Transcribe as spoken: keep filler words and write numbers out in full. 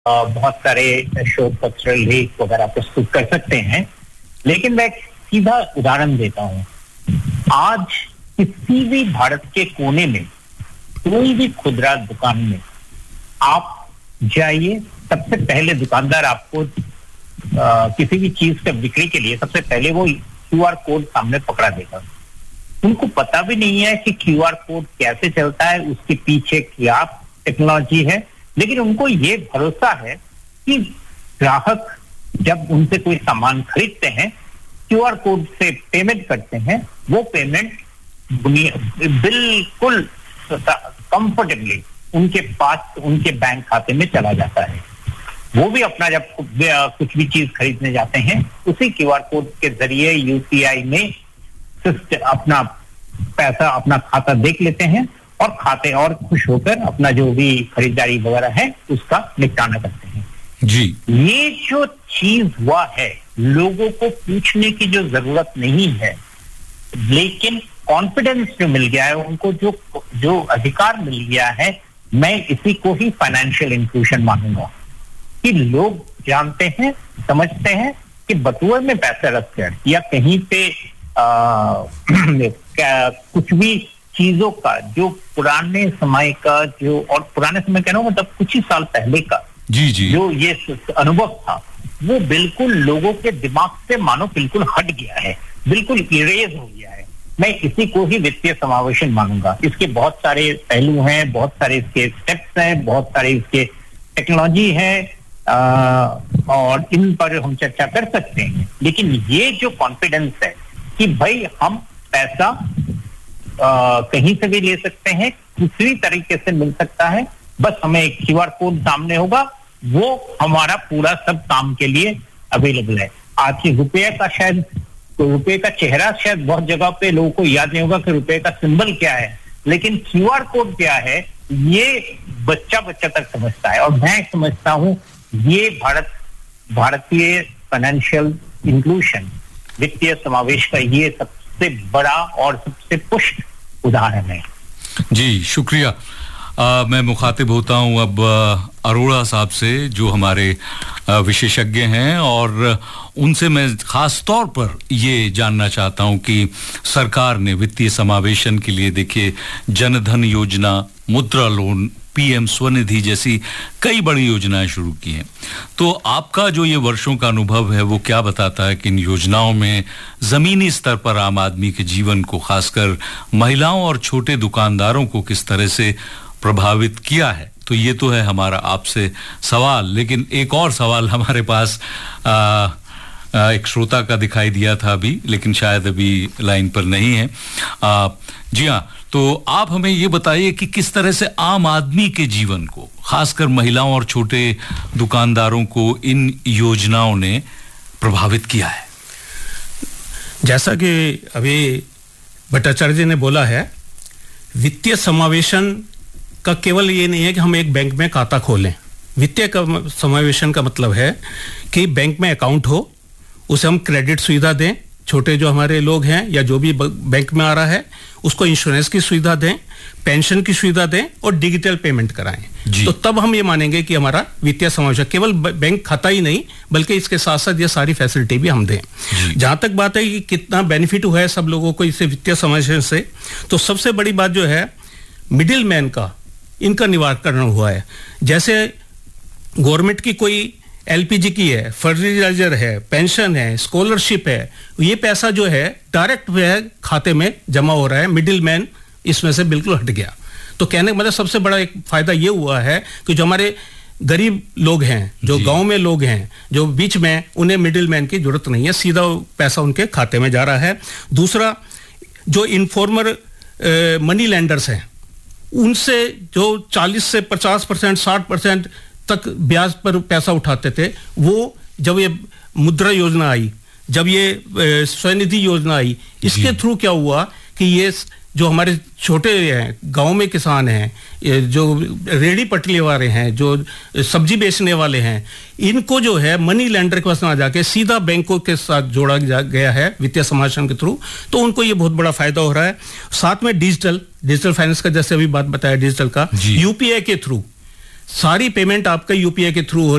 बहुत सारे शोध पत्र लेख वगैरह प्रस्तुत कर सकते हैं, लेकिन मैं सीधा उदाहरण देता हूं। आज किसी भी भारत के कोने में कोई भी खुदरा दुकान में आप जाइए, सबसे पहले दुकानदार आपको आ, किसी भी चीज का बिक्री के लिए सबसे पहले वो क्यू आर कोड सामने पकड़ा देगा। उनको पता भी नहीं है कि क्यू आर कोड कैसे चलता है, उसके पीछे क्या टेक्नोलॉजी है, लेकिन उनको ये भरोसा है कि ग्राहक जब उनसे कोई सामान खरीदते हैं, क्यू आर कोड से पेमेंट करते हैं, वो पेमेंट बिल्कुल कंफर्टेबली उनके पास उनके बैंक खाते में चला जाता है। वो भी अपना जब कुछ भी चीज खरीदने जाते हैं, उसी क्यू आर कोड के जरिए यूपीआई में अपना पैसा, अपना खाता देख लेते हैं और खाते और खुश होकर अपना जो भी खरीदारी वगैरह है उसका निपटाना करते हैं। जी, ये जो चीज हुआ है, लोगों को पूछने की जो जरूरत नहीं है, लेकिन कॉन्फिडेंस जो मिल गया है उनको, जो जो अधिकार मिल गया है, मैं इसी को ही फाइनेंशियल इंक्लूजन मानूंगा कि लोग जानते हैं, समझते हैं कि बटुए में पैसा रखकर या कहीं पे आ, कुछ भी चीजों का जो पुराने समय का जो और पुराने समय कह रहा हूं मतलब कुछ ही साल पहले का जी जी जो ये अनुभव था, वो बिल्कुल लोगों के दिमाग से मानो बिल्कुल हट गया है, बिल्कुल इरेज हो गया है। मैं इसी को ही वित्तीय समावेशन मानूंगा। इसके बहुत सारे पहलू हैं, बहुत सारे इसके स्टेप्स हैं, बहुत सारे इसके टेक्नोलॉजी है और इन पर हम चर्चा कर सकते हैं, लेकिन ये जो कॉन्फिडेंस है कि भाई हम पैसा आ, कहीं से भी ले सकते हैं, दूसरी तरीके से मिल सकता है, बस हमें एक क्यू आर कोड सामने होगा, वो हमारा पूरा सब काम के लिए अवेलेबल है। आज के रुपये का शायद रुपये का चेहरा शायद बहुत जगह पे लोगों को याद नहीं होगा कि रुपये का सिंबल क्या है, लेकिन क्यू आर कोड क्या है ये बच्चा बच्चा तक समझता है। और मैं समझता हूं ये भारत भारतीय फाइनेंशियल इंक्लूजन, वित्तीय समावेश का ये सबसे बड़ा और सबसे पुष्ट उदाहरण है। जी, शुक्रिया। आ, मैं मुखातिब होता हूं अब अरोड़ा साहब से, जो हमारे विशेषज्ञ हैं, और उनसे मैं खास तौर पर ये जानना चाहता हूं कि सरकार ने वित्तीय समावेशन के लिए देखिए जनधन योजना, मुद्रा लोन, पीएम स्वनिधि जैसी कई बड़ी योजनाएं शुरू की हैं। तो आपका जो ये वर्षों का अनुभव है वो क्या बताता है कि इन योजनाओं में जमीनी स्तर पर आम आदमी के जीवन को, खासकर महिलाओं और छोटे दुकानदारों को किस तरह से प्रभावित किया है? तो ये तो है हमारा आपसे सवाल, लेकिन एक और सवाल हमारे पास आ, आ, एक श्रोता का दिखाई दिया था अभी, लेकिन शायद अभी लाइन पर नहीं है। आ, जी हाँ, तो आप हमें ये बताइए कि किस तरह से आम आदमी के जीवन को, खासकर महिलाओं और छोटे दुकानदारों को इन योजनाओं ने प्रभावित किया है। जैसा कि अभी भट्टाचार्य जी ने बोला है, वित्तीय समावेशन का केवल ये नहीं है कि हम एक बैंक में खाता खोलें। वित्तीय समावेशन का मतलब है कि बैंक में अकाउंट हो, उसे हम क्रेडिट सुविधा दें, छोटे जो हमारे लोग हैं या जो भी बैंक में आ रहा है उसको इंश्योरेंस की सुविधा दें, पेंशन की सुविधा दें और डिजिटल पेमेंट कराएं। तो तब हम ये मानेंगे कि हमारा वित्तीय समावेशन, केवल बैंक खाता ही नहीं बल्कि इसके साथ साथ ये सारी फैसिलिटी भी हम दें। जहां तक बात है कि कितना बेनिफिट हुआ है सब लोगों को इससे वित्तीय समावेशन से, तो सबसे बड़ी बात जो है मिडिल मैन का, इनका निवारण हुआ है। जैसे गवर्नमेंट की कोई एलपीजी की है, फर्टिलाइजर है, पेंशन है, स्कॉलरशिप है, ये पैसा जो है डायरेक्ट है खाते में जमा हो रहा है, मिडिल मैन इसमें से बिल्कुल हट गया। तो कहने का मतलब सबसे बड़ा एक फायदा ये हुआ है कि जो हमारे गरीब लोग हैं, जो गांव में लोग हैं, जो बीच में, उन्हें मिडिल मैन की जरूरत नहीं है, सीधा पैसा उनके खाते में जा रहा है। दूसरा, जो इनफॉर्मर मनी लैंडर्स हैं, उनसे जो चालीस से पचास परसेंट साठ परसेंट तक ब्याज पर पैसा उठाते थे, वो जब ये मुद्रा योजना आई, जब ये स्वनिधि योजना आई, इसके थ्रू क्या हुआ कि ये जो हमारे छोटे हैं, गांव में किसान हैं, जो रेडी पटली वाले हैं, जो सब्जी बेचने वाले हैं, इनको जो है मनी लैंडर के पास ना जाके सीधा बैंकों के साथ जोड़ा गया है वित्तीय समावेशन के थ्रू, तो उनको ये बहुत बड़ा फायदा हो रहा है। साथ में डिजिटल डिजिटल फाइनेंस का, जैसे अभी बात बताया डिजिटल का, यूपीआई के थ्रू सारी पेमेंट आपका यूपीआई के थ्रू हो